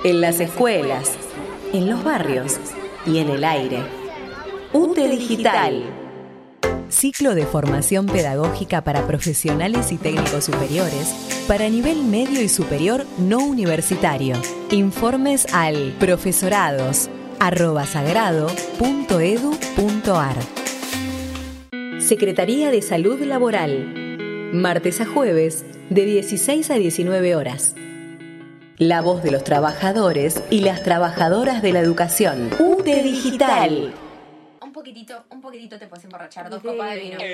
en las escuelas, en los barrios y en el aire. UTE Digital. Ciclo de formación pedagógica para profesionales y técnicos superiores para nivel medio y superior no universitario. Informes al profesorados@sagrado.edu.ar. Secretaría de Salud Laboral. Martes a jueves de 16 a 19 horas. La voz de los trabajadores y las trabajadoras de la educación. UTE Digital. Un poquitito te puedes emborrachar, 2 copas de vino.